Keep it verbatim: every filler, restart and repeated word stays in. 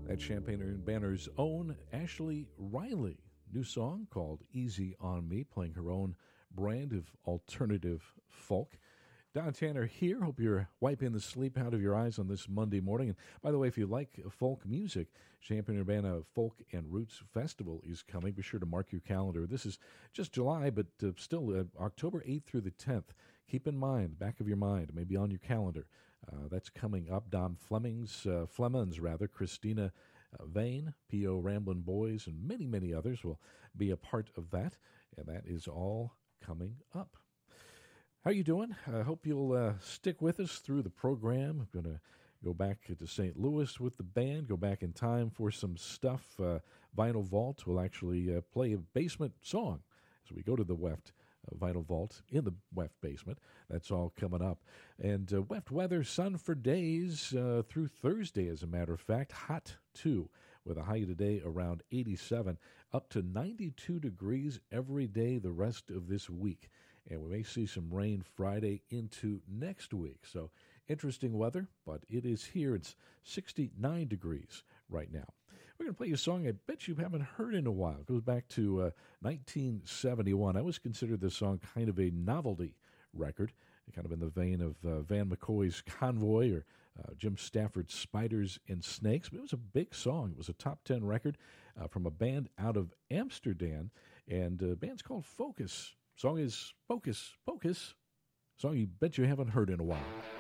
That Champaign-Urbana's own Ashley Riley. New song called Easy on Me, playing her own brand of alternative folk. Don Tanner here. Hope you're wiping the sleep out of your eyes on this Monday morning. And by the way, if you like folk music, Champaign-Urbana Folk and Roots Festival is coming. Be sure to mark your calendar. This is just July, but uh, still uh, October eighth through the tenth. Keep in mind, back of your mind, maybe on your calendar, uh, that's coming up. Dom Flemings, uh, Flemons rather, Christina uh, Vane, P O Ramblin' Boys, and many, many others will be a part of that. And that is all coming up. How you doing? I hope you'll uh, stick with us through the program. I'm going to go back to Saint Louis with the band, go back in time for some stuff. Uh, Vinyl Vault will actually uh, play a basement song as we go to the Weft uh, Vinyl Vault in the Weft basement. That's all coming up. And uh, Weft weather, sun for days uh, through Thursday, as a matter of fact. Hot, too, with a high today around eighty-seven, up to ninety-two degrees every day the rest of this week. And we may see some rain Friday into next week. So interesting weather, but it is here. It's sixty-nine degrees right now. We're going to play you a song I bet you haven't heard in a while. It goes back to uh, nineteen seventy-one. I always considered this song kind of a novelty record, kind of in the vein of uh, Van McCoy's Convoy or uh, Jim Stafford's Spiders and Snakes. But it was a big song. It was a top ten record uh, from a band out of Amsterdam, and uh, the band's called Focus. Song is Focus, Focus. Song you bet you haven't heard in a while.